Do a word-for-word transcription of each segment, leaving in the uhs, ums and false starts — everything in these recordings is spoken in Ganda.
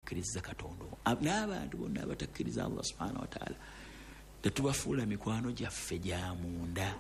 okukkiriza Katonda n'abantu bonna abatakkiriza Allah subhanahu wa ta'ala tetubafuula mikwano gyaffe gya munda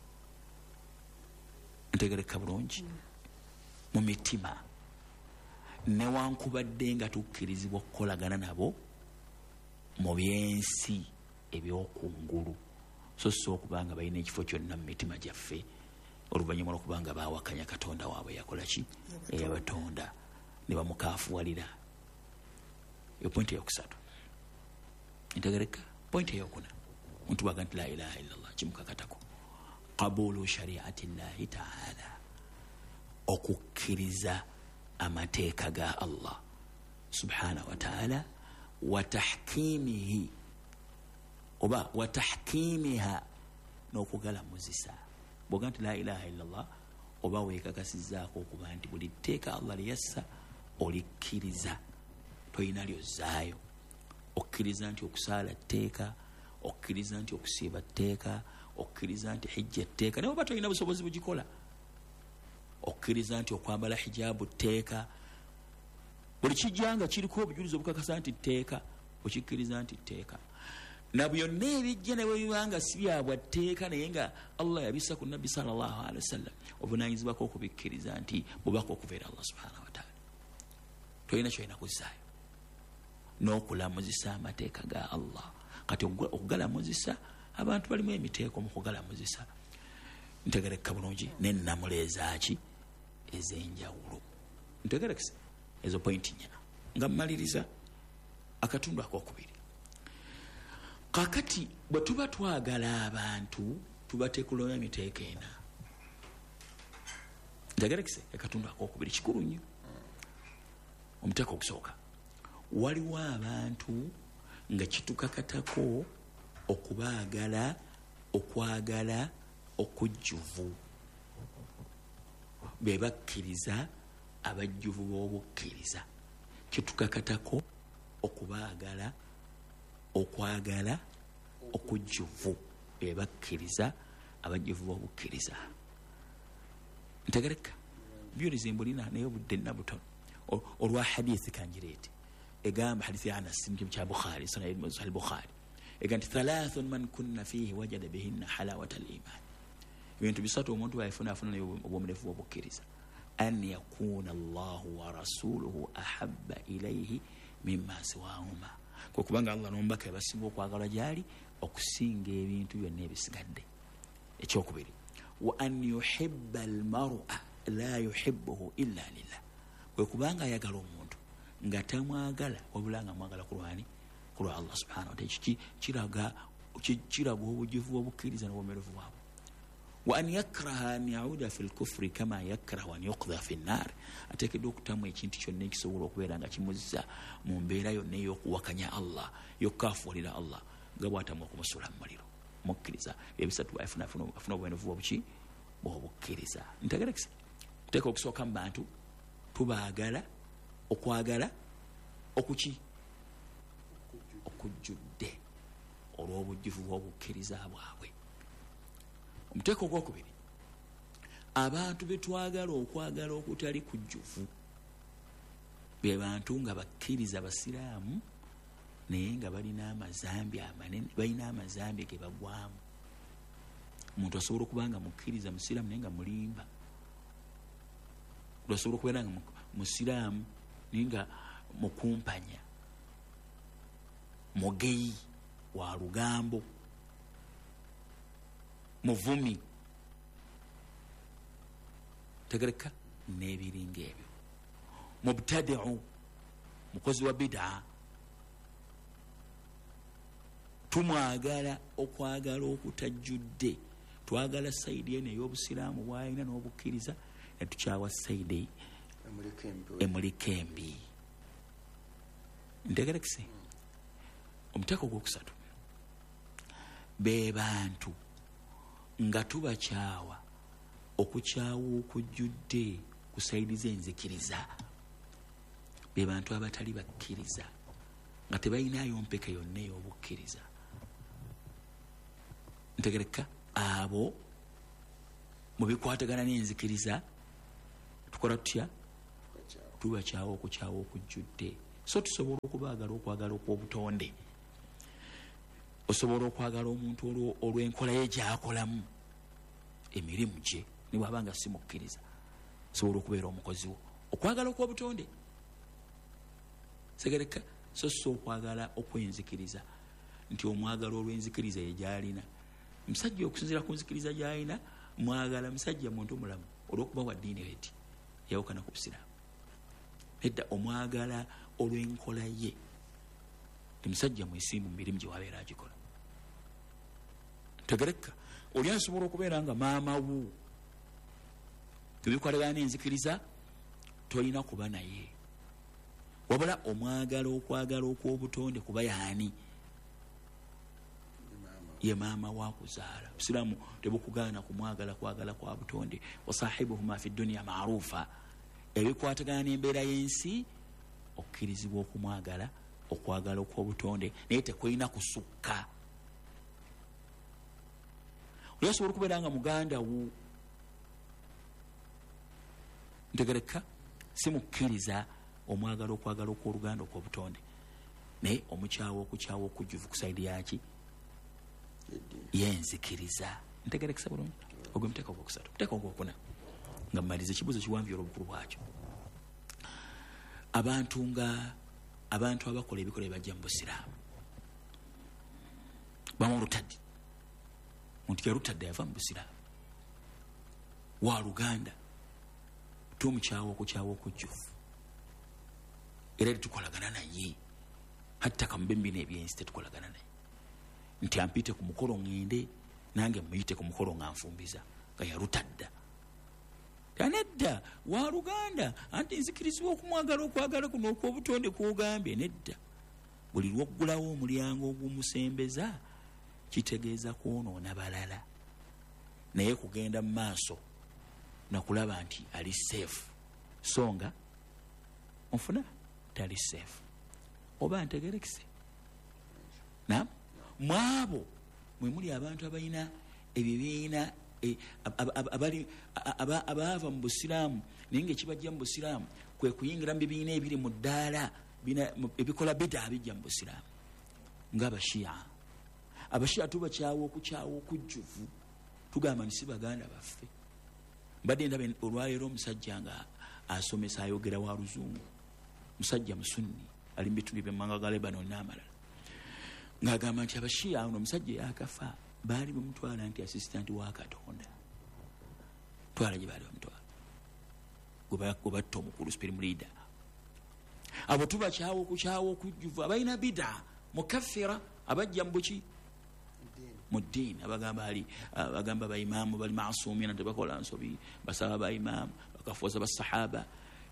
ntegereka bulungi mu mitima newankubadde nga tukkirizibwa okukolagana nabo mu byensi ebyokungulu so so okubanga balina ekifo kyonna mu mitima gyaffe oluvannyuma lwokubanga baawakanya Katonda waabwe yakola ki eyabatonda ne bamukaafuwalira. Yo pointi eyokusatu ntegereka. Pointi eyokuna omuntu baga nti la ilaha illallah kimukakatako qabulu shariati llahi taala okukkiriza amateeka ga Allah subhanahu wa ta'ala wa tahkimihi oba wa tahkimiha n'okugalamuzisa. Bwoga nti la ilaha illallah oba weekakasizzaako okuba nti buli tteeka Allah liyassa olikkiriza toyina lyozzaayo. Okkiriza nti okusaala tteeka, okkiriza nti okusiiba tteeka, okkiriza nti hijja tteeka naye oba toyina busobozi bugikola. Okkiriza nti okwambala hijabu tteeka, buli kijjanga kiriko obujulizi obukakasa nti tteeka, okikkiriza nti tteeka. Na byonna ebijja ne bwe bibanga si byabwa tteeka naye nga Allah yabissa ku nabbi sallallahu alaihi wasallam obunaanyizibwako okubikkiriza nti bubaka okuva eri Allah subhanahu wa ta'ala. Toyina kyolina kuzzaayo n'okulamuzisa amateeka ga Allah. Kati okugalamuzisa abantu balimu emiteeko mu kugalamuzisa ntegereka bulungi nennamuleezaaki ez'enjawulo ntegerekese ezo pointi nnya nga mmaliriza akatundu akokubiri. Kakati bwe tuba twagala abantu tubateekulayo emiteeko ena ntegerekese akatundu akokubiri kikulu nnyo. Omuteeko ogusooka waliwo abantu nga kitukakatako okubaagala okwagala okujjuvu be bakkiriza abajjuvu b'obukkiriza. Kitukakatako okubaagala okwagala okujjuvu be bakkiriza abajjuvu b'obukkiriza. Ntegereka byulizi mbulina naye obudde nabutono olwa hadithi kanjireete egamba hadithi ya Anas mu kya Bukhari sahih al-Bukhari eganti thalathun man kunna fihi wajada bihinna halawata al-iman. Ebintu bisatu omuntu bayifuna afuna nayo obwomulevu bw'obukkiriza. An yakuna Allahu wa rasuluhu ahabba ilayhi mimma siwahuma, kwe kubanga Allah n'omubaka basinga okwagala gyali okusinga ebintu byonna ebisigadde. Ekyokubiri wa an yuhibba al-mar'a la yuhibbuhu illa lillah, kwe kubanga ayagala omuntu nga tamwagala wabula nga mwagala kulwani kulwa Allah subhanahu wa ta'ala. Kiraga kiraga obujuvu obukkiriza n'obwomerevu bwabwe. Wa an yakraha an yauda fi al-kufri kama yakrahu an yuqdha fi an-nar, ateekeddwa okutamu ekintu kyonna ekisobola okubeera nga kimuzza mu mbeera yonna ey'okuwakanya Allah y'okukaafuulira Allah nga bw'atamu okumusula mu muliro. Mukkiriza ebisatu afuna afuna obwenevu obuki bw'obukkiriza. Ntegerekese kuteeka okusooka mu bantu tubaagala okwagala okuki okujjudde olw'obujjuvu bw'obukkiriza bwabwe. Omuteeko ogwokubiri abantu betwagala okwagala okutali kujjuvu be bantu nga bakkiriza basiraamu naye nga balina amazambi amanene, balina amazambi ge bagwamu. Omuntu asobola okuba nga mukkiriza musiraamu naye nga mulimba, asobola okubeera nga musiraamu naye nga mukumpanya, mugeyi wa lugambo, muvumi, tegereka n'ebiringa ebyo. Mubtadi'u, mukozi wa bid'a, tumwagala okwagala okutajjudde. Twagala sayidi eno ey'obusiraamu bw'alina n'obukkiriza ne tukyawa sayidi emuliko embi. Ntegerekese omuteeko ogwokusatu be bantu nga tubakyawa okukyawa okujjudde ku sayidi z'enzikiriza, be bantu abatali bakkiriza nga tebalinayo mpeka yonna ey'obukkiriza. Ntegereka abo mu bikwatagana n'enzikiriza tukola tutya? Tubakyawa okukyawa okujjudde so tusobola okubaagala okwagala okw'obutonde. Osobola okwagala omuntu olw'enkola ye gy'akolamu emirimu gye ne bw'abanga si mukkiriza, osobola okubeera omukozi wo. Okwagala okw'obutonde segereka, so so okwagala okw'enzikiriza, nti omwagala olw'enzikiriza ye gy'alina. Musajja okusinziira ku nzikiriza gy'alina, mwagala musajja muntu mulamu olw'okuba wa ddiini eti yawukana ku busiraamu. Nedda omwagala olw'enkola ye, ti musajja mwesiimu mu mirimu gye wabeera agikola. Tegereka, oli asobola okubeera nga maama wo tebikolagana n'enzikiriza, tolina kuba naye, wabula omwagala okwagala okw'obutonde kuba yaani? Ye maama wakuzaala. Busiraamu tebukugaana kumwagala kwagala kwa butonde. Wasahibuhuma fi dunya maarufa, ebikwatagana n'embeera y'ensi okkirizibwa okumwagala okwagala okw'obutonde, naye tekulina kusukka. Oli asobola okubeera nga muganda wo ntegereka si mukkiriza omwagala okwagala okw'oluganda okw'obutonde, naye omukyawo okukyawo okujjuvu ku saidi yaki yenzikiriza. Ntegerekesa bulungi. Ogwe muteeka ogwokusatu. Muteeka ogwokuna nga mmaliza ekibuuzo kiwanvyola obukulu bwakyo. Abantu nga abantu abakola ebikola ebajja mu busiraamu bamu olutadde, muntu yalutadde yava mu busiraamu wa luganda, tumukyawo okukyawo okujjuvu, era tetukolagana naye, hatta kamubembina ebyensi tetukolagana naye, nti ampite ku mukolo ngende nange muyite ku mukolo nga nfumbiza, nga yalutadda. Nedda wa luganda, anti nzikirizibwa okumwagala okwagala kuno okw'obutonde kw'ogambye. Nedda, buli lwoggulawo omulyango ogw'omusembeza kitegeeza kwonoona balala, naye kugenda mu maaso nakulaba nti ali seefu, so nga onfuna tali seefu. Oba ntegerekise? Naam, mwabo mwe muli abantu abalina ebibiina abali abaava mu busiraamu naye ngaekibajja mu busiraamu kwe kuyingira mu bibiina ebiri mu ddaala ebikola bida bijja mu busiraamu ng'abashiya. Abashiya tubakyawa okukyawa okujjuvu, tugamba nti si baganda baffe. Mbadde ndaba olwaleero omusajja nga asomesa ayogera wa luzungu, musajja musunni ali mu bitundu by'emmanga ga Lebanon n'amalala, ng'agamba nti abashiya ono omusajja yakafa baali bamutwala nti assistant wa Katonda. Twala gye baali bamutwala gwebatta omukulu spirimu leader. Abo tubakyawa okukyawa okujjuvu, abalina bida mukaffira abajja mu buki mu ddiini, abagamba ali bagamba baimaamu bali maasuumina tebakola nsobi, basaba baimaamu bakafuuza basahaba,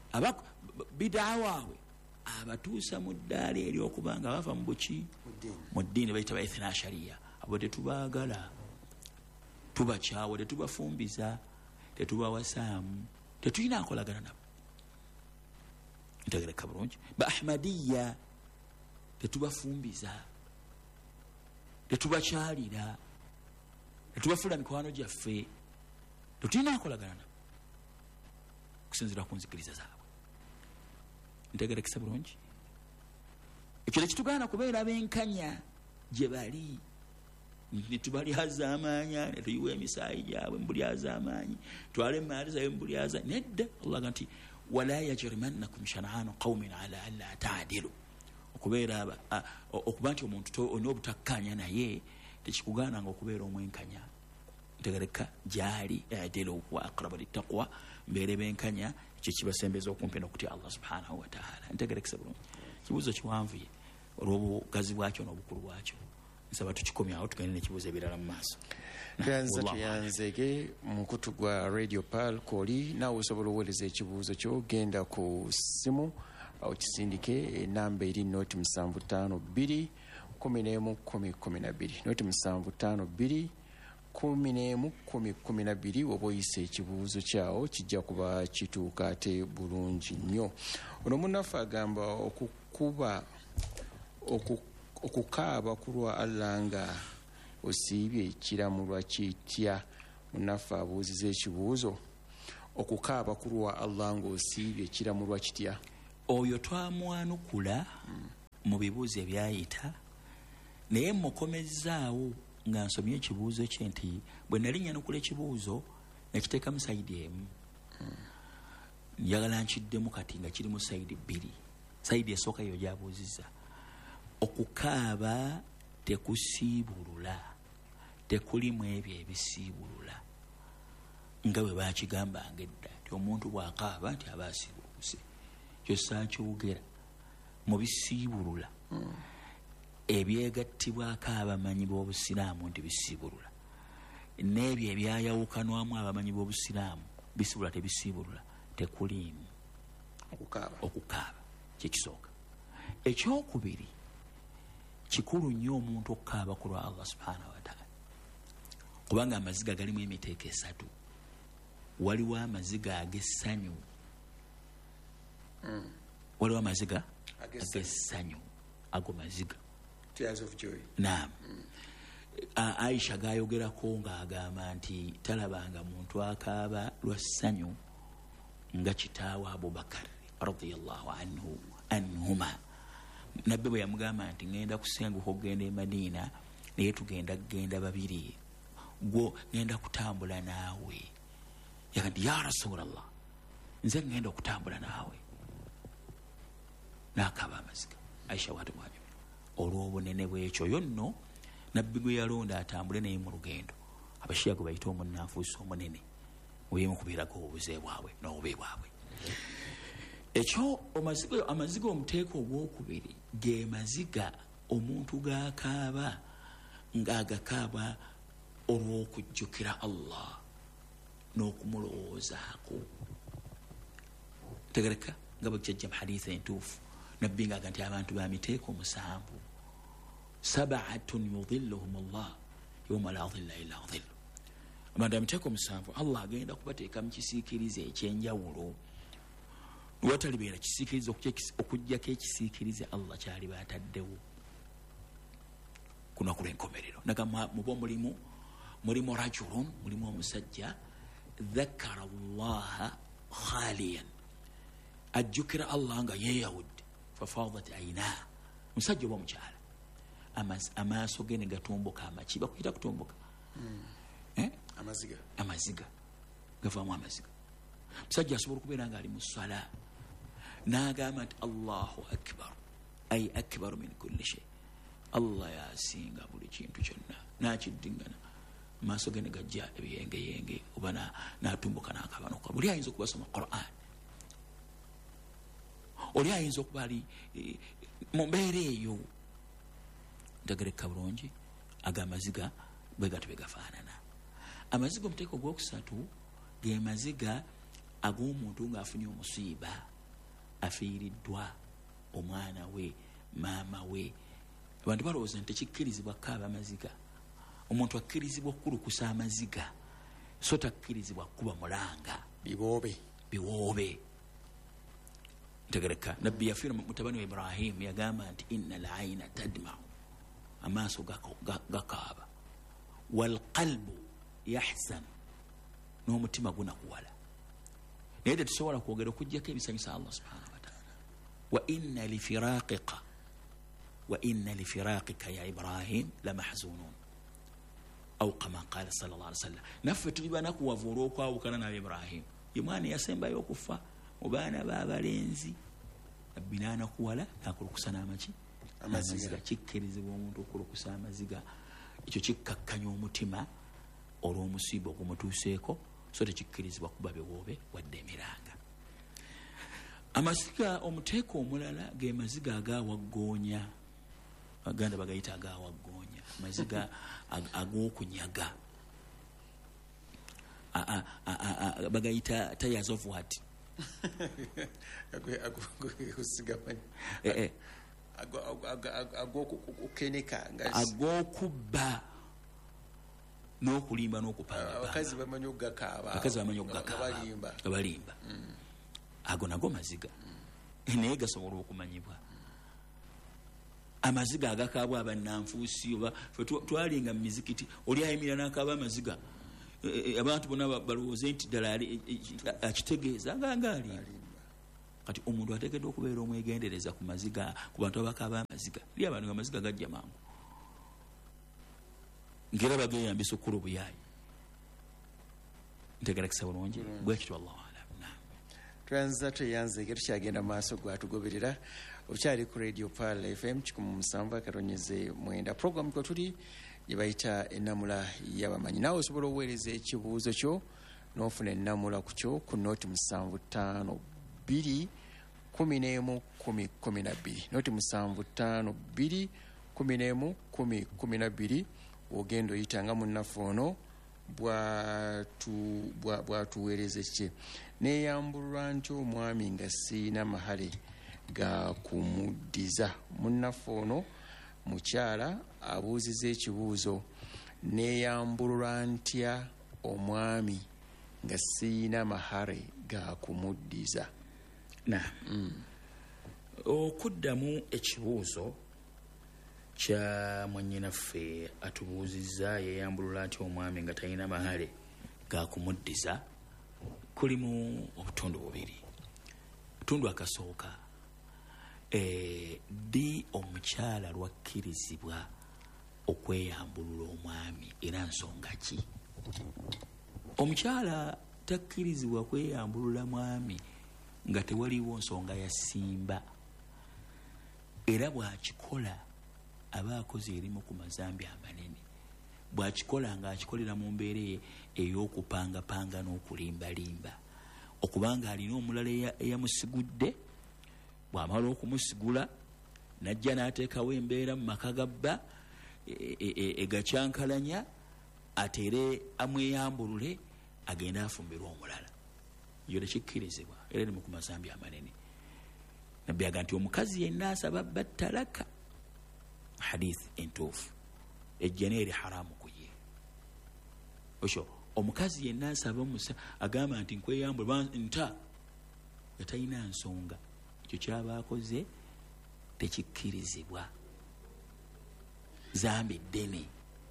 bida waabwe abatuusa mu ddaala ery'okuba nga bava mu buki mu ddiini bayita ba ithna ashariya. Abo tetubaagala, tubakyawa, tetubafumbiza, tetubawasaamu, tetulina nkolagana nabo. Ntegereka bulungi. Ba ahmadiya tetubafumbiza, tetubakyalira, tetubafuula mikwano gyaffe, tetulina nkolagana nabo okusinziira ku nzikiriza zaabwe. Ntegerekesa bulungi. Ekyo tekitugaana kubeera benkanya gye bali, netubalyazaamaanya netuyiwa emisaayi gyabwe mbulyazaamaanyi, twale emaali zaabwe mbulyaza. Nedda, Allah nti wala yajrimannakum shan'aanu qawmin ala alla ta'dilu, okubeera okuba nti omuntu olina obutakkanya naye tekikugaananga okubeera omwenkanya. Ntegereka gyali adilu wa aqrabu littaqwa, mbeere benkanya, ekyo kibasembeza okumpi n'okutya Allah subhanahu wa ta'ala. Ntegerekesa bulungi. Kibuuzo kiwanvuye olw'obugazi bwakyo n'obukulu bwakyo. Nsaba tukikomyawo tugende n'ekibuuzo ebirala mu maaso. Tuyanze tuyanzege mu kutu gwa Radio Pal Koli, naawe osobola oweereza ekibuuzo kyo, genda ku ssimu okisindike, enamba eri noti musanvu ttaano bbiri kumi n'emu kkumi kkumi na bbiri, noti musanvu ttaano bbiri kumi n'emu kkumi kkumi na bbiri. Oba oyise ekibuuzo kyawo kijja kuba kituuka ate bulungi nnyo. Ono munnaffe agamba okukuba okukaaba ku lwa Allah nga osiibye ekiramulwa kitya. Munnaffe abuuziza ekibuuzo, okukaaba ku lwa Allah nga osiibye ekiramulwa kitya? oyo twamwanukula mu bibuuzo ebyayita naye mukomezzaawo nga nsomye ekibuuzo kye nti bwe nali nyanukula ekibuuzo nakiteeka mu sayidi emu njagala nkiddemu kati nga kiri mu sayidi bbiri. Sayidi esooka yo gyabuuzizza okukaaba tekusiibulula, tekulimu ebyo ebisiibulula nga bwe baakigambanga edda nti omuntu bw'akaaba nti aba asiibuluse. Kyo saakyogera mu bisiibulula ebyegattibwako abamanyi b'obusiraamu nti bisiibulula, n'ebyo ebyayawukanwamu abamanyi b'obusiraamu bisiibulula tebisiibulula tekuliimu okukaaba. okukaaba kyekisooka. Ekyokubiri kikulu nnyo omuntu okukaaba ku lwa Allah subhanahu wa ta'ala, kubanga amaziga galimu emiteeko esatu. Waliwo amaziga ag'essanyu, mm. waliwo amaziga ag'essanyu, ago maziga tears of joy. Naam. mm. Aisha gayogerako ng'agamba nti talabanga muntu akaaba lwa ssanyu nga kitaawe Abubakar radiyallahu anhu anhuma. Nabbi bwe yamugamba nti ngenda kusenguka okugenda e Madiina naye tugenda kugenda babiri, gwo ngenda kutambula naawe. Yakati ya Rasulallah, nze ngenda okutambula naawe. N'akaaba amaziga. Aisha watu mwajumira olw'obunene bw'ekyo. Yo nno nabbi gwe yalonda atambule naye mu lugendo, abashiya gwe bayita omunnanfuusi omunene mubimu kubeerako obuze bwabwe n'obubi bwabwe. Ekyo amaziga amaziga omuteeko ogwokubiri ge maziga omuntu g'akaaba ng'agakaaba olw'okujjukira Allah n'okumulowoozaako. Tegereka nga bwe kijja mu hadiisi entuufu nabbi ng'aga nti abantu ba miteeko musanvu, sab'atun yudhilluhum Allah yawma la dhilla illa dhillu. Abantu ba miteeko musanvu Allah agenda kubateeka mu kisiikirize ekyenjawulo, watalibeera kisiikirize okujjako ekisiikirize Allah kyali baataddewo ku lunaku lw'enkomerero. Nagamba muba mulimu mulimu rajulun, mulimu omusajja dhakara Allaha khaliyan, ajjukira Allah nga yeeyawudde, fafadat aynaa. Musajja oba mukyala amaaso ge ne gatumbuka amaki, bakuyita kutumbuka mm. eh? amaziga amaziga gavaamu amaziga. Musajja asobola okubeera ng'ali mu ssala n'agamba nti Allahu akbar, ay akbaru min kulli shay, Allah yasinga buli kintu kyonna. N'akiddingana maaso ge ne gajja ebiyengeyenge oba n'atumbuka n'akaaba n'okuba. Buli ayinza okubasoma Qur'an, oli ayinza okuba ali mu mbeera eyo. Ntegereka bulungi ag'amaziga bwe gatyo bwe gafaanana. Amaziga omuteeko ogwokusatu ge maziga ag'omuntu ng'afunye omusiiba, afiiriddwa omwana we, maama we. Abantu balowooza nti tekikkirizibwa kukaaba amaziga. Omuntu akkirizibwa okukulukusa amaziga so takkirizibwa kuba mulanga biwoobe biwoobe. Ntegereka nabbi yafiira mutabani wa Ibrahim yagamba nti inna al-ayna tadma'u, amaaso gakaaba, walqalbu yahsan, n'omutima gunakuwala. Naye tetusobola kwogera okujjako ebisanyusa Allah subhanahu wa ta'ala. Wa inna lifiraqika wa inna lifiraqika ya Ibrahim la mahzunun aw kama qala sallallahu alaihi wasallam. Naffe tuli banakuwavu olw'okwawukana nabe Ibrahim, ye mwana yasembayo okufa mu baana b'abalenzi. Nabbi n'anakuwala n'akulukusa n'amaki amaziga. Kikkirizibwa omuntu okulukusa amaziga, ekyo kikkakkanya omutima olw'omusiiba ogumutuuseeko, so tekikkirizibwa kuba biwoobe wadde emiranga. Amaziga omuteeko omulala ge maziga agawaggoonya, Baganda bagayita agawaggoonya, maziga ag'okunyaga, bagayita tires of what ag'okubba n'okulimba n'okupanga. Abakazi bamanyi okugakaaba, abakazi bamanyi okugakaaba balimba. Ago nago maziga naye gasobola okumanyibwa. Amaziga agakaabwa abannanfuusi oba twalinga mu mizikiti, oli ayimira n'akaaba amaziga, abantu bonna balowooze nti ddala akitegeeza nga ng'alimba. kati omuntu ateekeddwa okubeera omwegendereza ku maziga, ku bantu abakaaba amaziga. Eri abantu nga amaziga gajja mangu ngera bageyambisa okukula obuyaayi. Ntegerekesa bulungi bwekityo. Allahu alam. Twanza tweyanzeke tukyagenda maaso gwatugoberera okyali ku Radio Pearl F M kikumu musanvu akatonyeze mwenda. Program ko tuli gye bayita ennamula y'abamanyi. Naawe osobola okuweereza ekibuuzo kyo n'ofuna ennamula ku kyo ku nooti musanvu ttaano bbiri kumi n'emu kumi kumi na bbiri. Nooti musanvu ttaano bbiri kumi n'emu kumi kumi na bbiri. Ogenda oyitanga munnaffe ono bwatuweereza kye. Neeyambulwa ntya omwami nga siina mahale ga kumuddiza. Munnaffe ono mukyala abuuziza ekibuuzo, neeyambulwa ntya omwami nga siina mahale ga kumuddiza. Na mm. okuddamu ekibuuzo kya mwannyinaffe atubuuzizza yeeyambulula ntya omwami nga talina mahale ga kumuddiza kulimu obutundu bubiri. Obutundu akasooka, e, ddi omukyala lwakkirizibwa okweyambulula omwami era nsonga ki? Omukyala takkirizibwa kweyambulula mwami nga tewaliwo nsonga ya ssimba, era bw'akikola aba akoze erimu ku mazambi amanene. Bw'akikola ng'akikolera mu mbeera ey'okupangapanga n'okulimbalimba, okubanga alina omulala eyamusigudde. Bw'amala okumusigula n'ajja n'ateekawo embeera mu maka gabba egakyankalanya, atere amweyambulule agenda afumbirwa omulala. Yo tekikkirizibwa era erimu ku mazambi amanene. Nabbi aga nti omukazi yenna asaba battalaka, hadithi entuufu, ejja n'eri haramu ku ye. Osho omukazi yenna asaba musa agamba nti nkweyambula nta nga talina nsonga, ekyo kyaba akoze tekikkirizibwa, zambi ddene.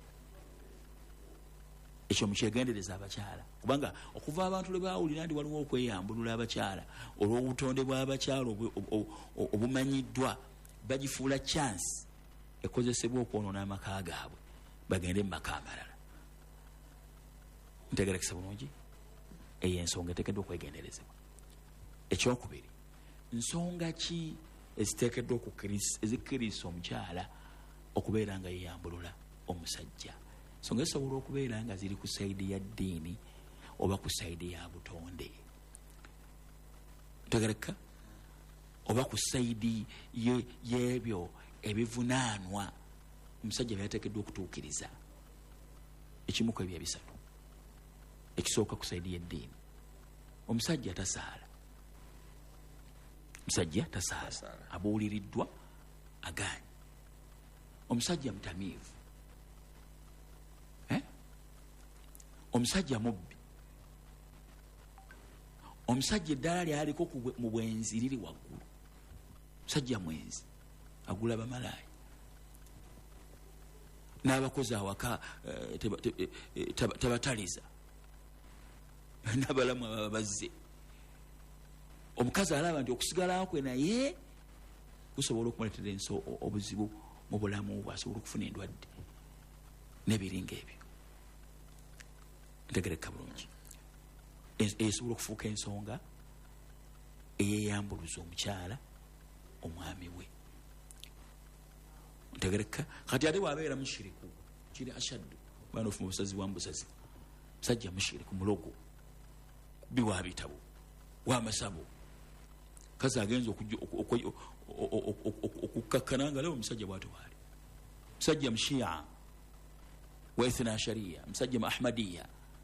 Ekyo mukyegendereza abakyala, kubanga okuva abantu lwe baawulira nti waliwo okweyambulula abakyala olw'obutonde bw'abakyala obumanyiddwa, bagifuula chance ekozesebwa okwonoona amaka gaabwe bagende mu maka amalala. Ntegerekesa bulungi? Eyo ensonga eteekeddwa okwegenderezebwa. Ekyokubiri, nsonga ki eziteekeddwa ezikkiriza omukyala okubeera nga yeeyambulula omusajja? Nsonga zisobola okubeera nga ziri ku sayidi ya ddiini oba ku sayidi ya butonde. Ntegereka? Oba ku sayidi y'ebyo ebivunaanwa omusajja byateekeddwa okutuukiriza. Ekimu ku ebyo ebisatu. Ekisooka ku sayidi y'eddiini, omusajja tasaala. Omusajja tasaala, abuuliriddwa agaanye. Omusajja mutamiivu, eh? Omusajja mubbi. Omusajja eddala lyaliko mu bwenzi liri waggulu. Omusajja mwenzi agula bamalaaya n'abakozi awaka tabataliza n'abalamu ababa bazze. Omukazi alaba nti okusigala kwe naye kusobola okumuleetera ensi obuzibu mu bulamu bwe, asobola okufuna endwadde n'ebiringa ebyo. Ntegereka bulungi? Esobola okufuuka ensonga eyeeyambuluza omukyala omwami we. Ntegereka? Kati ate bw'abeera mushiriku kiri ashaddu, bana ofuma obusazi bwa mbusazi, musajja mushiriku, mulogo, kubbi wa bitabo, w'amasabo, kazi agenza okukkakkana nga leo omusajja bw'atwaali, musajja mushiya wa ithna ashariya, musajja mu ahmadiya,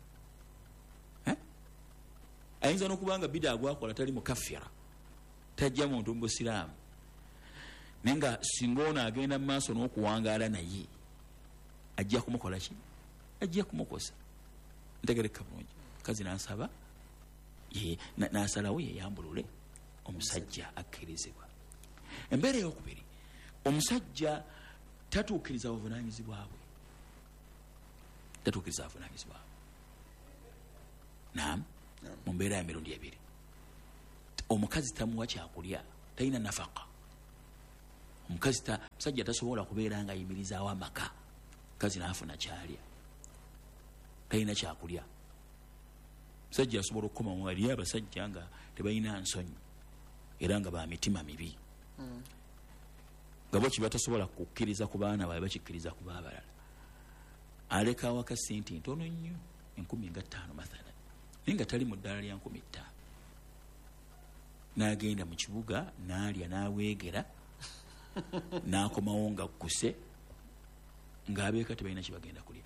ayinza n'okubanga bida agwakola tali mukaffira, tajja muntu mu busiraamu, naye nga singa ono agenda mu maaso n'okuwangaala naye ajja kumukola ki? Ajja kumukosa. Ntegereka bulungi? Kazi n'asaba n'asalawo yeeyambulule omusajja akkirizibwa. Embeera ey'okubiri, omusajja tatuukiriza buvunaanyizibwa bwe. Tatuukiriza buvunaanyizibwa bwe. Naam, mu mbeera ya mirundi ebiri. omukazi tamuwa kyakulya talina nafaka. Omukazi musajja tasobola kubeera nga ayimirizaawo amaka mukazi naafuna kyalya talina kyakulya. Musajja asobola okukoma wali abasajja nga tebalina nsonyi era nga ba mitima mibi nga bo kibatasobola kukkiriza ku baana baabwe bakikkiriza ku baabalala. Aleka awaka sente ntono nnyo enkumi nga ttaano mathala naye nga tali mu ddaala lya nkumi ttaano. N'agenda mu kibuga n'alya n'aweegera n'akomawo nga kkuse ng'abeeka tebalina kibagenda kulya.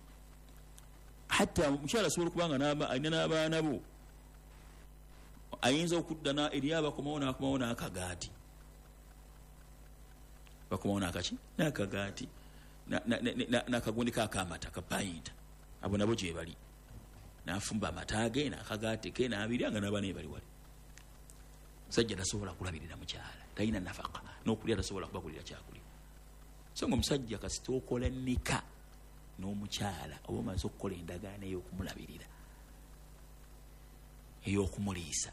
Hatta omukyala asobola okuba nga alina n'abaana bo ayinza okudda eri abakomawo n'akomawo n'akagaati bakomawo n'akaki n'akagaati n'akagundi k'akamata kapayinta abo nabo gye bali n'afumba amata ge n'akagaati ke n'abirya nga n'abaana bali wali. Musajja tasobola kulabirira mukyala talina nafaka n'okulya tasobola kubagulira kyakulya. So nga omusajja kasita okola nika n'omukyala oba omaze okukola endagaano ey'okumulabirira ey'okumuliisa.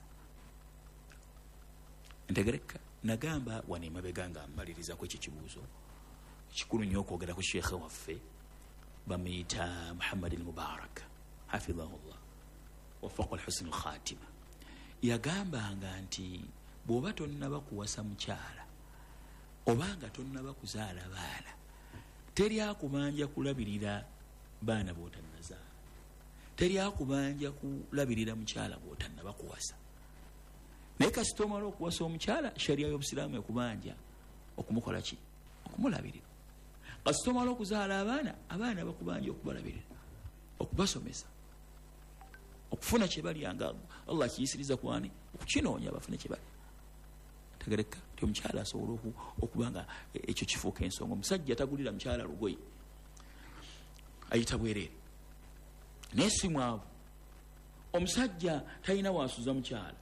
Ntegereka nagamba wano emabega nga mmaliriza ku ekyo kibuuzo kikulu nnyo okwogera ku sheekhe waffe bamuyita Muhammad al-Mubarak hafidhahullah wafaqa al-husn al-khatima. Yagambanga nti bw'oba tonnaba kuwasa mukyala obanga tonnaba kuzaala baana teri akubanja kulabirira baana b'otannazaala, teri akubanja kulabirira mukyala bw'otannaba kuwasa. Naye kasita omala okuwasa omukyala shariya y'obusiraamu ekubanja okumukola ki? Okumulabirira. Kasita omala okuzaala abaana abaana bakubanja okubalabirira, okubasomesa, okufuna kye balya nga Allah kiyisiriza kwani okukinoonya bafune kye balya. Tegereka ti omukyala asobola okuba nga ekyo kifuuka ensonga. Omusajja tagulira mukyala lugoye ayita bwereere naye si mwavu. Omusajja talina waasuza mukyala.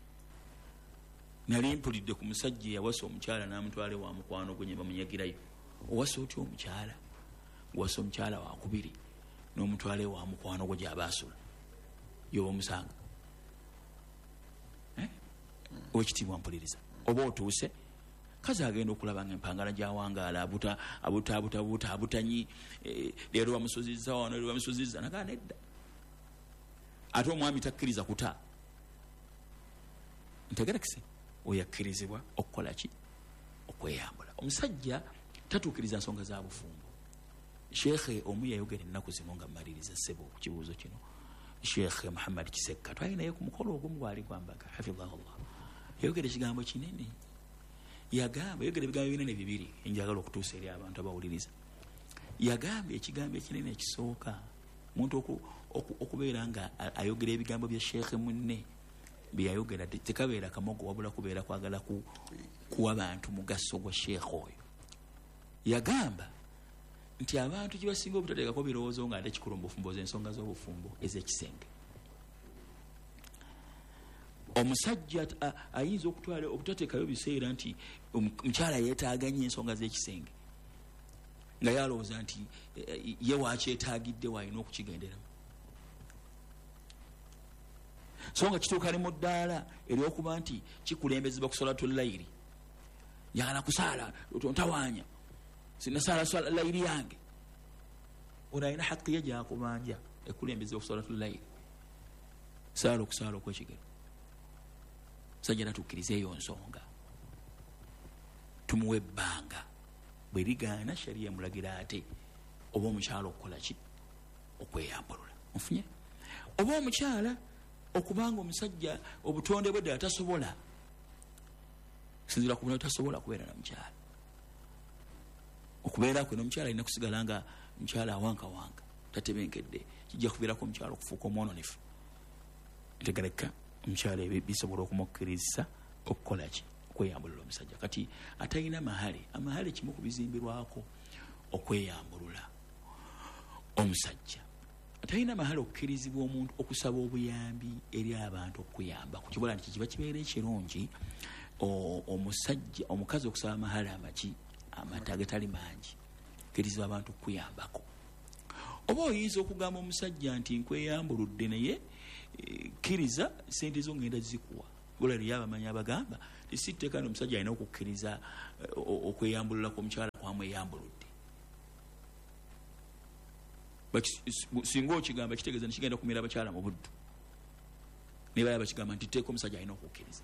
Nali mpulidde ku musajja yawasa omukyala n'amutwale wa mukwano gwe nye bamunyagirayo. Owasa otya omukyala? Wasa omukyala wakubiri n'omutwale wa mukwano gwe gy'abaasula yoba omusanga eh? Owekitiibwa mpuliriza oba otuuse kazi agenda okulaba nga empangala gyawangaala abuta abuta abuta abuta abutanyi leero bamusozizza wano leero bamusozizza nagaa nedda. Ate omwami takkiriza kuta. Ntegerekese oyakkirizibwa okukola ki? Okweyambula. Omusajja tatuukiriza nsonga za bufumbo. Sheekhe omu yayogera ennaku zino nga mmaliriza ssebo ku kibuuzo kino. Sheekhe Muhammad Kisekka twali naye ku mukolo ogumu gwali gwambaga hafidhahullah. Yayogera ekigambo kinene. Yagamba yayogera ebigambo binene bibiri enjagala okutuusa eri abantu abawuliriza. Yagamba ekigambo ekinene ekisooka muntu okubeera nga ayogera ebigambo bya sheekhe munne byayogera tekabeera kamogo wabula kubeera kwagala kuwa bantu mugaso gwa sheekhe oyo. Yagamba nti abantu gye basinga obutateekako birowoozo nga ate kikulu mu bufumbo z'ensonga z'obufumbo ez'ekisenge. Omusajja ayinza okutwala obutateekayo biseera nti omukyala yeetaaga nnyo ensonga z'ekisenge nga yalowooza nti ye waakyetaagidde waalina okukigenderamu. So nga kituuka ne mu ddaala ery'okuba nti kikulembezebwa ku salatu layiri yagala kusaala ntawaanya sinasaala swala layiri yange ono alina haqqi ye gyakubanja ekulembezebwa ku salatu layiri saala okusaala okwekigero. Sajja natukkiriza eyo nsonga tumuwa ebbanga bwe ligaana shariya mulagira ate oba omukyala okukola ki? Okweyambulula. Ofunye oba omukyala okubanga omusajja obutonde bwe ddala tasobola sinzira kubona tasobola kubeera na mukyala. Okubeera kwe n'omukyala alina kusigala nga mukyala awankawanka tatebenkedde kijja kubeerako omukyala okufuuka omwononefu. Ntegereka omukyala ebyo bisobola okumukkiriza okukola ki? Okweyambulula omusajja. Kati atalina mahale, amahale kimu ku bizimbirwako okweyambulula omusajja. Atalina mahale okukkirizibwa omuntu okusaba obuyambi eri abantu okuyamba ku kibola nti kiba kibeera ekirungi omusajja omukazi okusaba mahale amaki amata agatali mangi kkiriza abantu okuyambako. Oba oyinza okugamba omusajja nti nkweyambuludde naye kkiriza sente zo ngenda zikuwa golero yabamanyi abagamba tisitteeka n'omusajja alina okukkiriza okweyambulula kwomukyala kwamweyambuludde. Singa okigamba kitegeeza nekigenda kumira abakyala mu buddu naye bala bakigamba nti tteeka omusajja alina okukkiriza.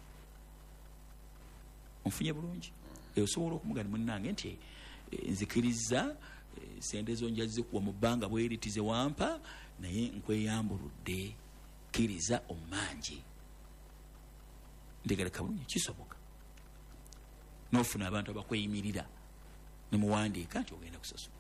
Onfunye bulungi osobola okumugani munnange nti nzikiriza sente zo nja zikuwa mu bbanga bweritize wampa naye nkweyambuludde kkiriza omumanje. Ntegereka bulungi kisoboka n'ofuna abantu abakweyimirira nemuwandiika nti ogenda kusasula.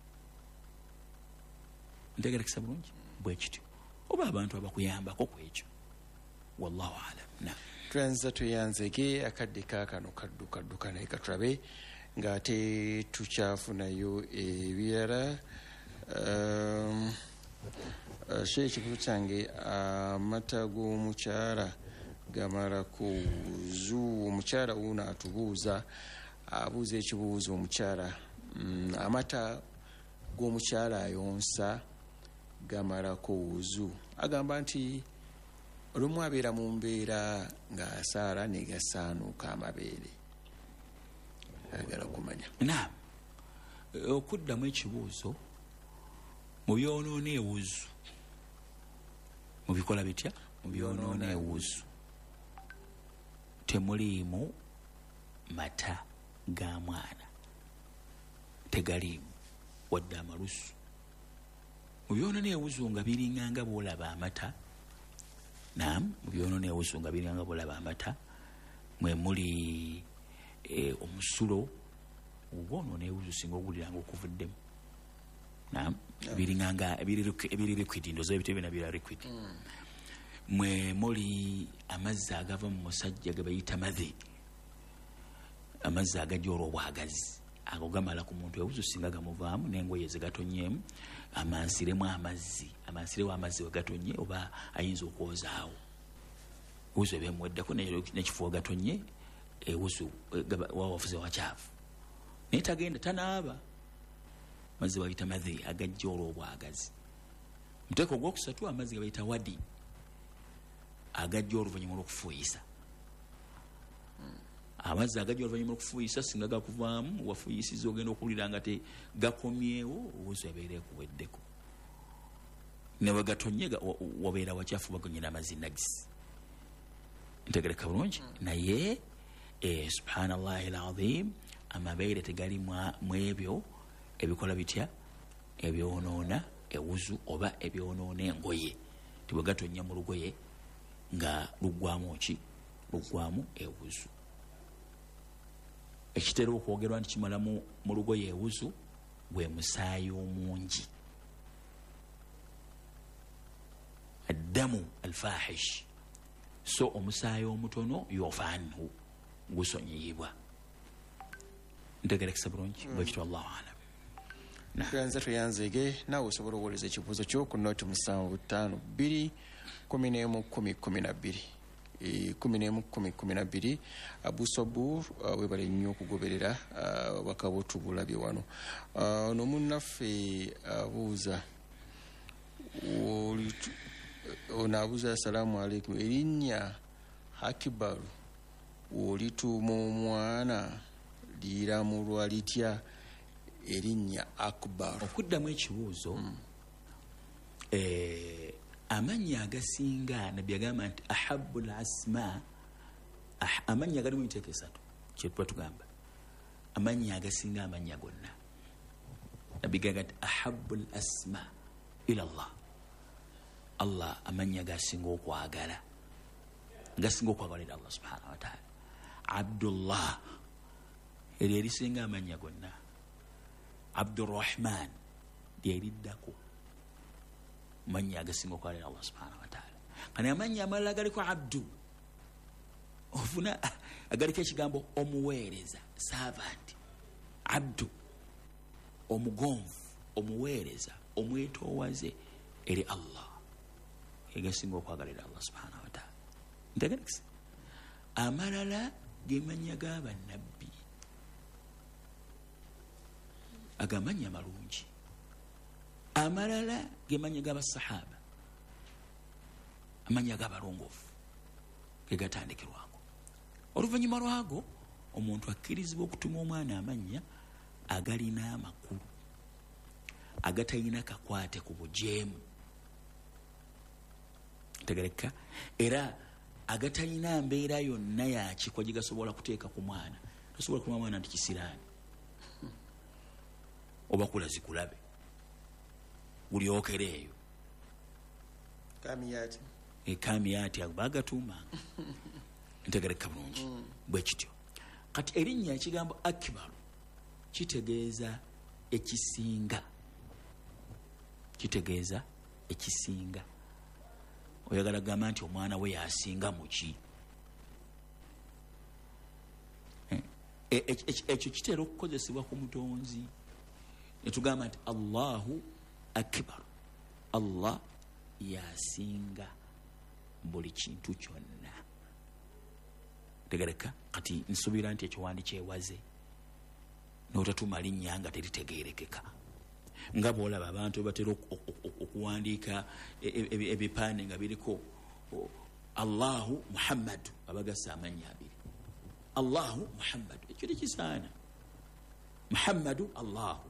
Ntegerekesa bulungi bwe kityo oba abantu abakuyambako ku ekyo. Wallahu alam. Na twenza tuyanzege akadde kaakano kaddukadduka naye katulabe ng'ate tukyafunayo ebirala. Um, uh, she ekibuzo kyange amata g'omukyala gamala kuzu omukyala wuno atubuuza abuuza ekibuuzo omukyala mm, amata g'omukyala ayonsa gamala kuzu agamba nti olumu abeera mu mbeera ng'asaala negasaanuuka amabeere agala kumanya. Naam, okuddamu ekibuuzo mu byonoona ewuzu mu bikola bitya mu byonoona ewuzu temuliimu mata ga mwana, tegaliimu wadde amalusu. Mu byonoona ewuzu nga biringanga bwolaba amata. Naam, mu byonoona ewuzu nga biringanga bwolaba amata mwe muli e, omusulo obwonoona ewuzu singa oguliranga okuvuddemu. Naam, biringanga ebiri liquid ndozo ebito bina bira liquid. Mm. Mwe muli amazzi agava mu musajja ge bayita madhi, amazzi agajoola obwagazi ago gamala ku muntu ewuzu singa gamuvaamu n'engoye zigatonyeemu amansiremu amazzi amansirewo amazzi we gatonye oba ayinza okwozaawo ewuzu ebeemuweddeko n'ekifo gatonye ewuzu wawafuze wakyafu naye tagenda tanaaba amazzi bayita madhi agajoola obwagazi. Muteeko ogwokusatu amazzi ge bayita wadi agajja oluvannyuma lw'okufuuyisa. Amazzi agajja oluvannyuma lw'okufuuyisa singa gakuvaamu wafuuyisiza ogenda okuwulira nga te gakomyewo owuzu ebeera ekuweddeko ne bwe gatonye wabeera wakyafu bagonyera amazzi nagisi. Ntegereka bulungi naye subhanallahi alazim amabeere tegali mu ebyo ebikola bitya ebyonoona ewuzu oba ebyonoona engoye. Tibwe gatonya mu lugoye nga lugwamu ki lugwamu ewuzu. Ekitera okwogerwa nti kimalamu mu lugoye ewuzu gwe musaayi omungi, addamu alfahish. So omusaayi omutono yofaanhu gusonyiyibwa. Ntegerekesa bulungi bwe kityo. Allahu alam. Tuyanza tuyanzege naawe osobola okuwoleza ekibuuzo kyo ku nooti musanvu ttaano bbiri kumi n'emu kumi kumi na bbiri kumi n'emu kumi kumi na bbiri. Abu Sabur webale nnyo okugoberera bakabo tubulabye wano. Ono munnaffe abuuza ono abuuza assalaamu alaikum, erinnya Hakibaru olituuma omwana liramulwa litya erinnya Akbar? Okuddamu ekibuuzo mm. eh, amannya agasinga nabbi agamba nti ahabbu al-asma ah, amannya gali mu nteeka esatu kyetuba tugamba amannya agasinga amannya gonna nabbi agamba nti ahabbu al-asma ila Allah. Allah amannya gasinga okwagala gasinga okwagalira Allah subhanahu wa ta'ala. Abdullah eryo erisinga amannya gonna. Abdurrahman lyeriddako mannya agasinga okwagalira Allah subhanahu wa ta'ala. Kani amannya amalala agaliko abdu ofuna agaliko ekigambo omuweereza, servant. Abdu omugonvu, omuweereza, omwetoowaze eri Allah egasinga okwagalira Allah subhanahu wa ta'ala. Ntegerekese amalala gemanya g'abannabbi agamanya malungi, amalala gemanya g'abasahaba amanya g'abalongoofu ge gatandikirwako. Oluvannyuma lwago omuntu akkirizibwa okutuma omwana amannya agalina amakulu agatalina kakwate ku bujeemu, tegereka, era agatalina mbeera yonna yakikwa gye gasobola kuteeka ku mwana. Tosobola kuma mwana nti kisiraani oba kulazi kulabe gulyokere eyo kamiyati ekamiyati bagatuumanga ntegereka bulungi bwe kityo. Kati erinnya ekigambo akibaru kitegeeza ekisinga, kitegeeza ekisinga. Oyagala gamba nti omwana we yasinga muki? Ekyo kitera okukozesebwa ku mutonzi netugamba nti Allahu akbar, Allah yasinga buli kintu kyonna. Tegereka, kati nsuubira nti ekiwandi kyewaze n'otatuma linnya nga teritegeerekeka, nga bwolaba abantu batera okuwandiika ebipaande nga biriko Allahu Muhammadu abagasa amannya abiri, Allahu Muhammadu, ekyo tekisaana. Muhammadu Allahu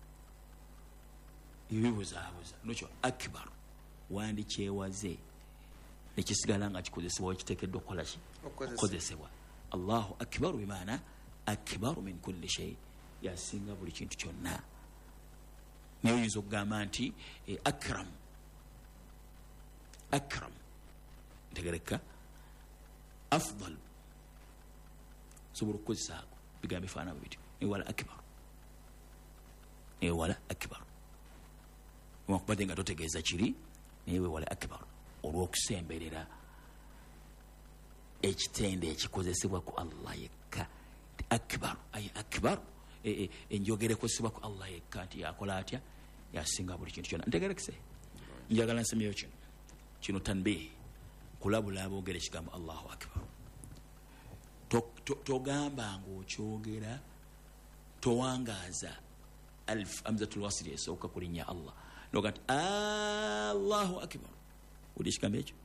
ebibuzaabuza. Nokyo akbar wandi kyewaze nekisigala nga kikozesebwa ekiteekeddwa okukola ki? Okukozesebwa. Allahu akbaru bimaana akbaru min kulli shay, yasinga buli kintu kyonna. Naye oyinza okugamba nti akram, akram ntegereka, afdal, sobola okukozesaako bigambo bifaanana bityo. Ewala akbar, ewala akbar wakubadde nga totegeeza kiri, naye wewala akbar olw'okusemberera ekitende ekikozesebwa ku Allah yekka. Akbar ay akbar enjogera ekosebwa ku Allah yekka nti yakola atya, yasinga buli kintu kyonna. Ntegerekese, njagala nsemyeyo kino kino tanbih, kulabula aboogera ekigambo Allahu akbar. Togamba ng'okyogera towangaaza alif hamzatul wasli esooka ku linnya Allah noga nti Allahu akbar. Wuli ekigambo ekyo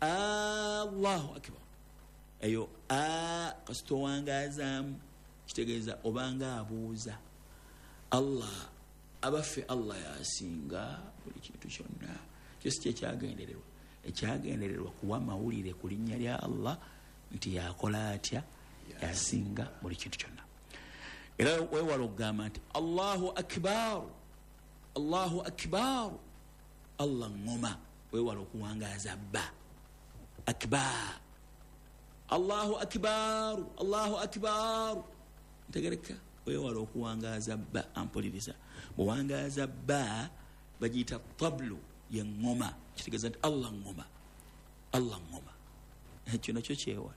Allahu akbar, eyo a kasi towangaazaamu, kitegeeza obanga abuuza Allah, abaffe Allah yasinga buli kintu kyonna. Kyo si kyekyagendererwa. Ekyagendererwa kuwa mawulire ku linnya lya Allah nti yakola atya, yasinga buli kintu kyonna. Era wewala okugamba nti Allahu akbar, Allahu akbar, Allah ngoma, wewala okuwangaaza bba akbar, Allahu akbar, Allahu akbar. Ntegereka, wewala okuwangaaza bba. Ampuliriza, bwewangaaza bba bagiyita tablu, ye ngoma, kitegeeza nti Allah ngoma, Allah ngoma. Ekyo nakyo kyewala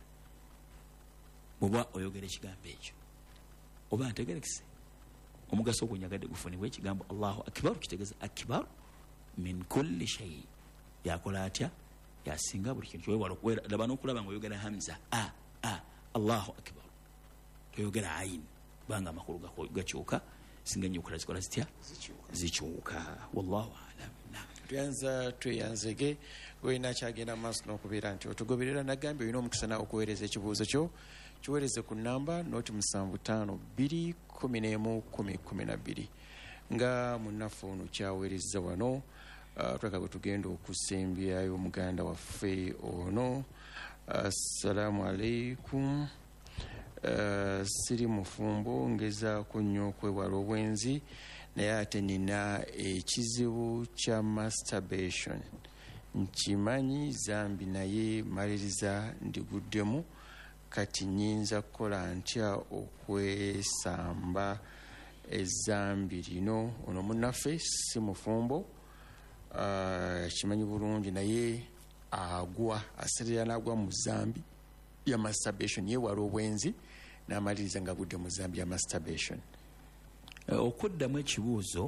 bw'oba oyogera ekigambo ekyo. Oba ntegerekese, omugaso ogwenyagadde gufunibwa ekigambo Allahu akbar, kitegeeza akbar min kulli shay, yakola atya, yasinga buli kintu. Wewala laba n'okulaba ngaoyogera hamza a a Allahu akbar, toyogera ayin banga amakulu gakyuka, singa ennyukula zikola zitya, zikyuka. Wallahu alam. Tuyanza tweyanzege wena kyagenda maaso n'okubeera nti otugoberera. Nagambye olina omukisa nawe okuweereza ekibuuzo kyo, kiweereze ku namba noti musanvu ttaano bbiri kumi n'emu kumi kumi na bbiri. Nga munnaffe ono kyaweereza wano, uh, tuleka bwe tugenda okusembyayo muganda waffe ono. Assalamu alaikum. Uh, siri mufumbo, ngezaako nnyo okwewala obwenzi, naye ate nina ekizibu kya masturbation. Nkimanyi zambi naye maliriza ndiguddemu, kati nyinza kukola ntya okwesamba ezambi lino? Ono munnaffe si mufumbo, uh, kimanyi bulungi, naye agwa aserera n'agwa mu zambi ya masturbation, yeewala obwenzi n'amaliriza nga agudde mu zambi ya masturbation. Okuddamu ekibuuzo,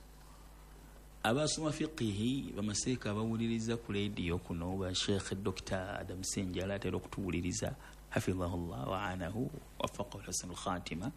abasoma fiqihi bamaseeka abawuliriza ku leediyo kuno, ba Sheikh Dokita Adam Senjala atera okutuwuliriza hafidhahullah wa anahu waffaqahu hasanul khatima,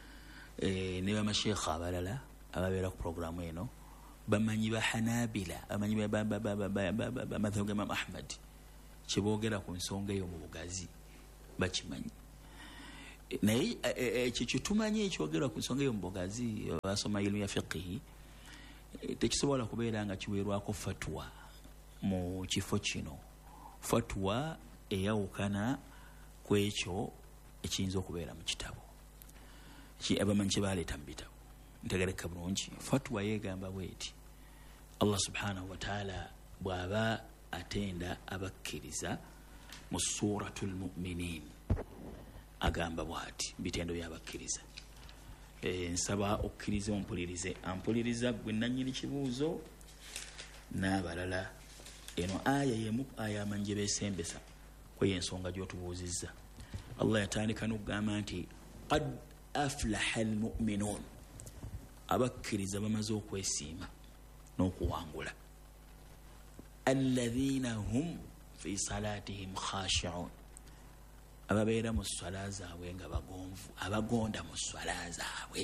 ne bamasheekha abalala ababeera ku programu eno, bamanyi ba Hanabila, bamanyi bamadhabu ga Imam Ahmad, kyeboogera ku nsonga eyo mu bugazi bakimanyi naye ekyo kyetumanyi ekyogerwa ku nsonga eyo mu bugazi basoma ilimu ya fiqihi tekisobola kubeera nga kiweerwako fatwa mu kifo kino fatwa eyawukana ku ekyo ekiyinza okubeera mu kitabo abamanyi kye baleeta mu bitabo ntegereka bulungi fatwa yeegamba bweti Allah subhanahu wa ta'ala bw'aba atenda abakkiriza mu suratul mu'minin agamba bwati bitendo byabakkiriza e, nsaba okkiriza ompulirize ampuliriza gwe nannyini kibuuzo n'abalala eno aya yemu aya manje besembesa kwe ensonga gy'otubuuzizza Allah yatandika n'okugamba nti qad aflaha almu'minun abakkiriza bamaze okwesiima n'okuwangula alladhina hum fi salatihim khashi'un ababeera mu swala zaabwe nga bagonvu abagonda mu swala zaabwe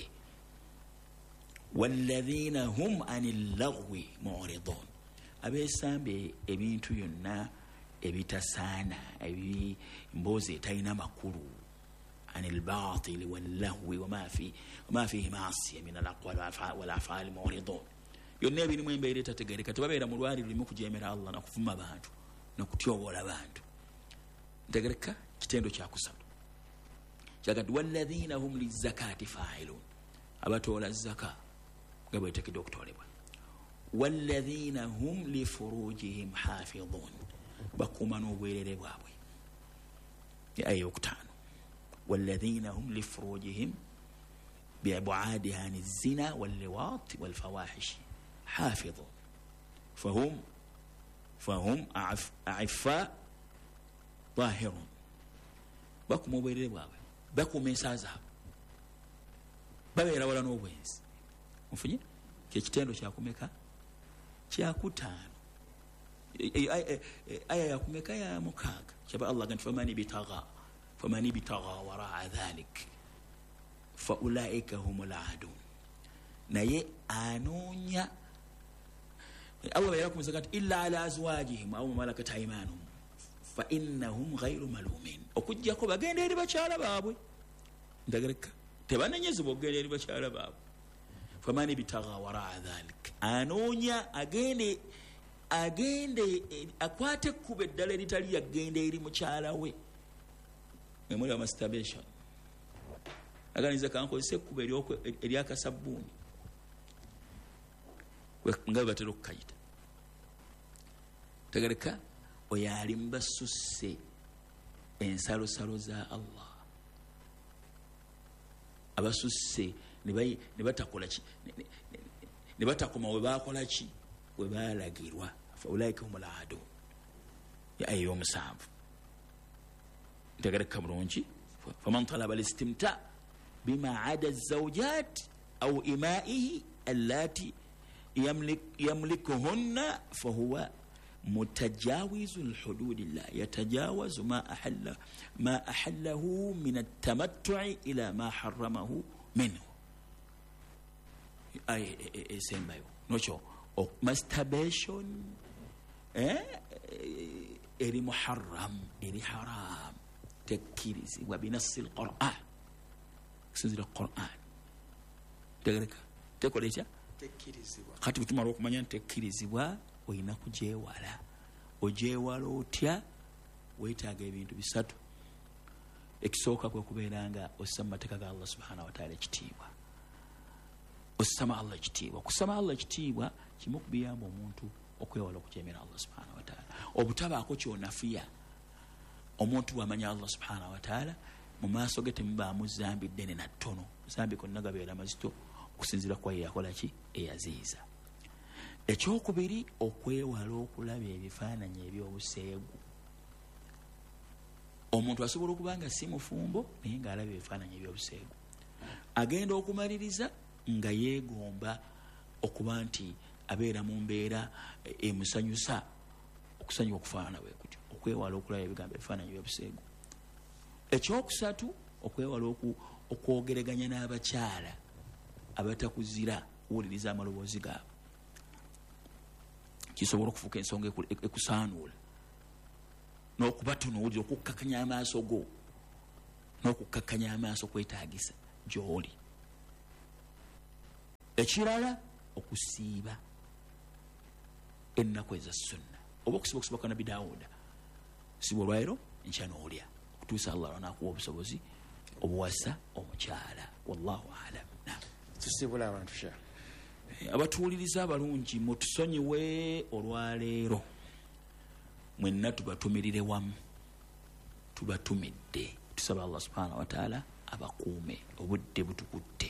walladhina hum anil lagwi mu'ridun abeesambe ebintu byonna ebitasaana emboozi etalina makulu anil baatili wallahwi wama fihi maasiya min alaqwali wal afaali mu'ridun byonna ebirimu embeera etategeereka tebabeera mu lwali lulimu kujeemera Allah nakuvuma abantu nakutyoboola bantu ntegereka kitendo kyakusatu kyagati walladhina hum lizakati fa'ilun abatoola zaka nga bwetekedde okutoolebwa walladhina hum lifurujihim hafidhun bakuuma n'obwerere bwabwe aya yokutaano walladhina hum lifurujihim bi'ib'adiha ani zina walliwaati walfawahishi hafidhun fahum fahum a'iffa tahirun bakuuma obwerere bwabwe bakuuma ensa zaabwe babeera wala n'obwenzi mufunye kyekitendo kyakumeka kyakutaano aya yakumeka ya mukaaga kyaba Allah ganti famani bitagha famani bitagha waraa dhalik fa ulaika humul aadun naye anoonya Allah bayira ku zakat illa ala azwajihim aw malakat aymanuhum fa innahum ghayru malumin okujjako bagenda eri bakyala baabwe ndagereka tebanenyezebwa okugenda eri bakyala baabwe famani bitagha waraa dhalik anoonya agende agende akwate kuba eddala eritali yagenda eri mukyala we memuli wa masturbation aganiza kankozesa ekkuba eryakasabbuuni nga bwe batera okukayita tegereka oyo ali mubasusse ensalosalo za Allah abasusse ne batakola ki ne batakoma we bakola ki we balagirwa fa ulaika humul aadun ya ayo musanvu ntegereka bulungi faman talaba al-istimta bima ada az-zawjat aw ima'ihi allati yamlik yamlikuhunna fahuwa mutajawizu al-hududillah yatajawazu ma ahalla ma ahallahu min at-tamattu'i ila ma harramahu minhu ay esembayo nocho masturbation eh eri muharram eri haram tekirizibwa binasi al-Qur'an kusinzira Qur'an tegereka tekolesha tekirizibwa kati bitumara okumanya tekirizibwa oyina kujeewala ojeewala otya weetaaga ebintu bisatu ekisooka kwe kubeera nga osama amateeka ga Allah subhanahu wa ta'ala ekitiibwa osama Allah ekitiibwa kusama Allah ekitiibwa kimu kubiyamba omuntu okwewala okujeemera Allah subhanahu wa ta'ala obutabaako kyonafiya omuntu wamanya Allah subhanahu wa ta'ala mu maaso ge temubaamu zambi ddene na ttono zambi konna gabeera mazito okusinzira kwa yakola ki eyaziiza ekyokubiri okwewala okulaba ebifaananyi ebyobuseegu omuntu asobola okuba nga si mufumbo naye ng'alaba ebifaananyi ebyobuseegu agenda okumaliriza nga yeegomba okuba nti abeera mu mbeera emusanyusa okusanyuka okufaanana bwe kutyo okwewala okulaba ebigambo ebifaananyi ebyobuseegu ekyokusatu okwewala okwogeraganya n'abakyala abatakuzira kuwuliriza amaloboozi gaabwe kisobola okufuuka ensonga ekusaanuula n'okubatunuulira okukkakanya amaaso go n'okukkakanya amaaso kwetaagisa gy'oli. Ekirala okusiiba ennaku eza sunna oba okusiba okusiba kwa Nabi Daawuda. Siba olwaleero enkya n'olya okutuusa Allah n'akuwa obusobozi obuwasa omukyala. Wallahu alam. Tusibula abantu sha abatuwuliriza abalungi mutusonyiwe olwaleero mwenna tubatumirire wamu tubatumidde tusaba Allah subhanahu wa ta'ala abakuume obudde butukutte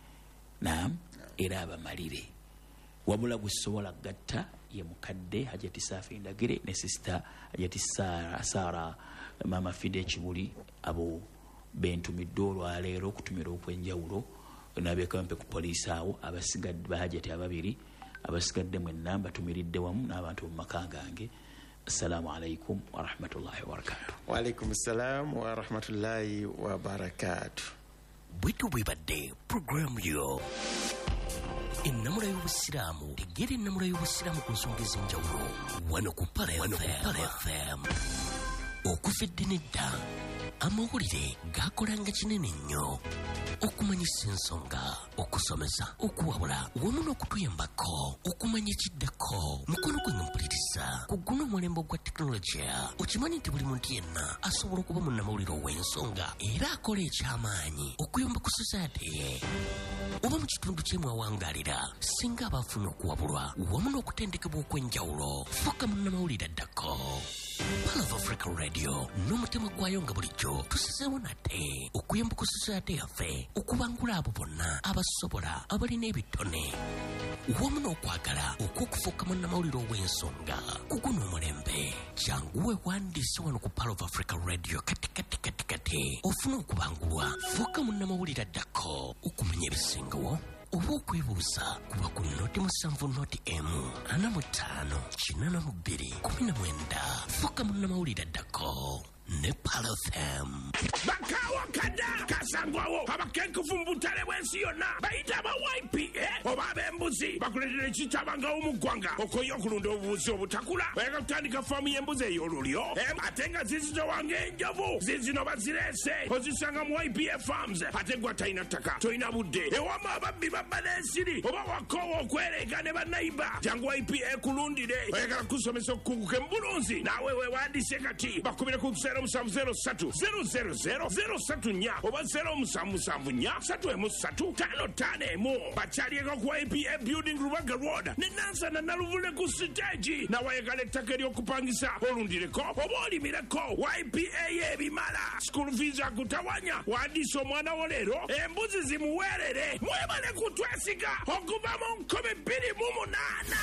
naam era abamalire wabula gusobola gatta ye mukadde Hajati Safi Ndagire ne sister Hajati Sara, Sara mama Fide Kibuli abo bentumidde olwaleero okutumira okwenjawulo nabekampe ku poliisi awo abasigadde Bahajati ababiri abasigadde mwenna mbatumiridde wamu n'abantu mu maka gange. Assalamu alaikum wa rahmatullahi wa barakatuh. Wa alaikum assalam wa rahmatullahi wa barakatuh. Bwitu bwibadde program yo ennamula y'obusiraamu tegera ennamula y'obusiraamu ku nsonga ez'enjawulo wano ku Pala F M. Okuva eddini dda amawulire gakolanga kinene nnyo okumanyisa ensonga okusomesa okuwabula wamu n'okutuyambako okumanya ekiddako mukono gwe mpuliriza ku guno omulembe gwa tekinologiya. Okimanyi nti buli muntu yenna asobola okuba munnamawulire ow'ensonga era akola ekyamaanyi okuyamba ku society ye oba mu kitundu kyemwawangaalira singa aba afuna okuwabulwa wamu n'okutendekebwa okw'enjawulo fuka munnamawulire addako. Pala Africa Radio n'omutima gwayo nga bulijjo tusizeewo nate okuyamba ku society yaffe okubangula abo bonna abasobola abalina ebitone wamu n'okwagala okw'okufuuka munnamawulire ow'ensonga ku guno omulembe. Janguwe wandiise wano ku Pala Africa Radio kati kati kati kati ofuna okubangulwa fuuka munnamawulire addako okumanya ebisingawo oba okwebuuza kuba ku noti musanvu noti emu ana mu ttaano kinana mu bbiri kumi na mwenda fuka munnamawulire addako ne Pala F M. Bakawa kada kasangwawo abakenkufu mu butale bw'ensi yonna bayita aba Y P A oba ab'embuzi bakuletera ekittabangawo mu ggwanga okoye okulunda obubuzi obutakula oyagala kutandika faamu y'embuzi ey'olulyo ate nga zizitowanga enjovu zizino bazireese ozisanga mu Y P A Farms ate gwa talina ttaka tolina budde ewamu ababbi babba n'ensiri oba wakoowa okwereega ne bannayiba jangu Y P A kulundire oyagala kusomesa okukunguka embulunzi naawe weewandiise kati bakubire ku zero musanvu zero ssatu zero zero zero zero ssatu nnya oba zero musanvu musanvu nnya ssatu emu ssatu ttaano ttaano emu bakyalieko ku Y P A Building Rubaga Road ne Nansana Naluvule ku siteegi nawayagala ettaka ery'okupangisa olundireko oba olimireko Y P A y'ebimala school fees akutawanya wandiisa omwana wo leero embuzi zimuweerere mwebale kutwesiga okuva mu nkumi bbiri mu munaana.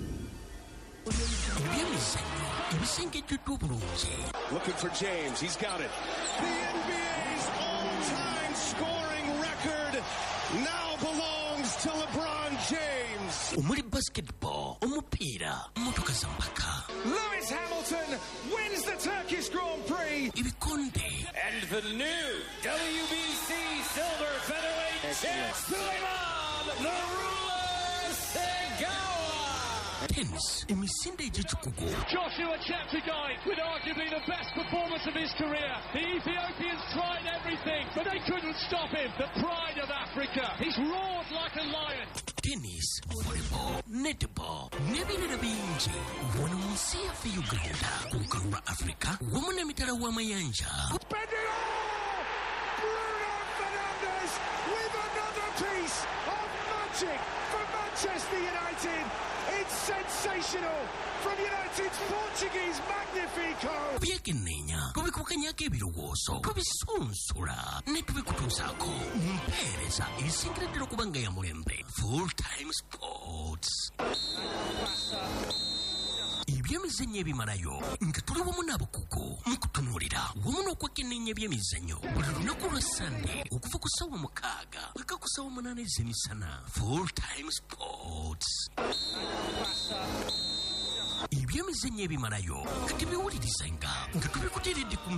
Looking for James, he's got it. The N B A's all-time scoring record now belongs to LeBron James. Omuli basketball, omupiira, motoka za mpaka. Lewis Hamilton wins the Turkish Grand Prix. Ibikonde. And the new W B C Silver Featherweight champ, Suleiman the Ruler Segawa. Tennis, emisinde egy'ekikugu. Joshua Cheptegei with arguably the best performance of his career. The Ethiopians tried everything, but they couldn't stop him. The pride of Africa. He's roared like a lion. Tennis, volleyball, netball, n'ebirala bingi wano mu nsi yaffe Uganda ku lukalu lwa Africa wamu n'emitala w'amayanja. Bruno Fernandes with another piece of magic for Manchester United. It's sensational from United's Portuguese Magnifico. Byekenneenya tubikukanyako ebirowoozo tubisunsula ne tubikutuusaako mu mpeereza ebisingireddera okuba nga ya mulembe. Full Time Sports. Ebyemizannyo ebimalayo nga tuli wamu n'abakugu mu kutunuulira wamu n'okwekenneenya ebyemizannyo buli lunaku lwa Sande okuva ku ssaawa mukaaga paka ku ssaawa munaana ez'emisana. Full Time Sports. Ebyemizannyo ebimalayo nga tebiwulirizenga nga tubikuteeredde ku